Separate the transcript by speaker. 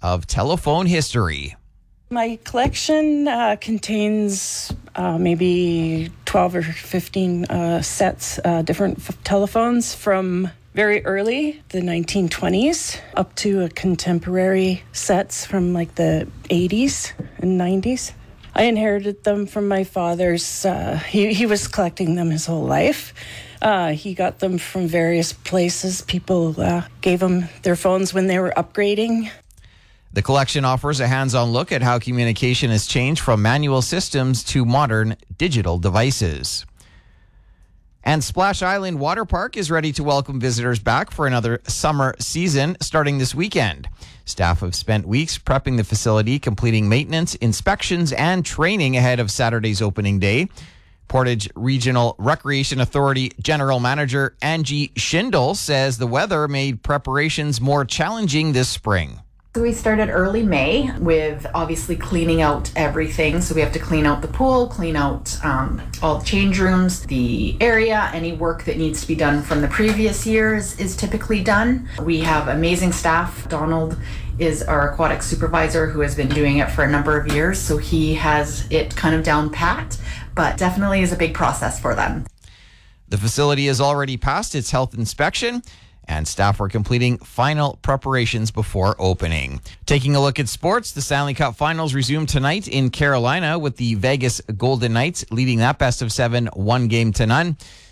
Speaker 1: of telephone history.
Speaker 2: My collection contains maybe 12 or 15 sets, different telephones from very early, the 1920s, up to a contemporary sets from like the 80s and 90s. I inherited them from my father's. He was collecting them his whole life. He got them from various places. People gave him their phones when they were upgrading.
Speaker 1: The collection offers a hands-on look at how communication has changed from manual systems to modern digital devices. And Splash Island Water Park is ready to welcome visitors back for another summer season starting this weekend. Staff have spent weeks prepping the facility, completing maintenance, inspections, and training ahead of Saturday's opening day. Portage Regional Recreation Authority General Manager Angie Schindel says the weather made preparations more challenging this spring.
Speaker 3: So we started early May with obviously cleaning out everything. So we have to clean out the pool, clean out all the change rooms, the area, any work that needs to be done from the previous years is typically done. We have amazing staff. Donald is our aquatic supervisor who has been doing it for a number of years. So he has it kind of down pat, but definitely is a big process for them.
Speaker 1: The facility has already passed its health inspection, and staff are completing final preparations before opening. Taking a look at sports, the Stanley Cup Finals resume tonight in Carolina with the Vegas Golden Knights leading that best of 7 1-0 to none.